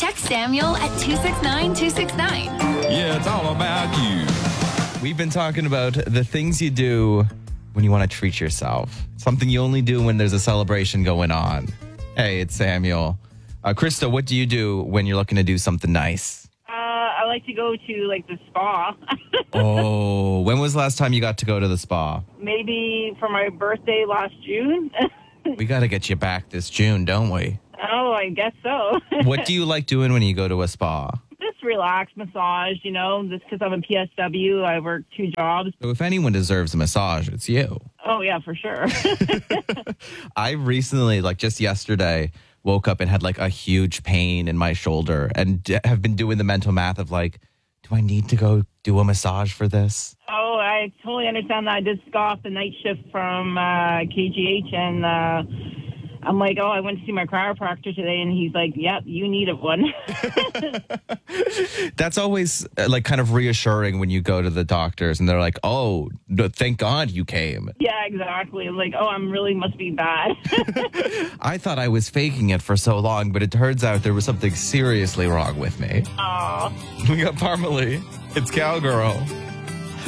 Text Samuel at 269-269. Yeah, it's all about you. We've been talking about the things you do when you want to treat yourself. Something you only do when there's a celebration going on. Hey, it's Samuel. Krista, what do you do when you're looking to do something nice? I like to go to like the spa. Oh, when was the last time you got to go to the spa? Maybe for my birthday last June. We got to get you back this June, don't we? Oh, I guess so. What do you like doing when you go to a spa? Just relax, massage, just because I'm a PSW. I work 2 jobs. So if anyone deserves a massage, it's you. Oh, yeah, for sure. I recently, just yesterday, woke up and had a huge pain in my shoulder and have been doing the mental math of do I need to go do a massage for this? Oh, I totally understand that. I just got off the night shift from KGH, and I'm like, oh, I went to see my chiropractor today, and he's like, yep, you needed one. That's always kind of reassuring when you go to the doctors and they're like, oh, no, thank God you came. Yeah, exactly. Like, oh, I'm really must be bad. I thought I was faking it for so long, but it turns out there was something seriously wrong with me. Aw. We got Parmalee. It's Cowgirl.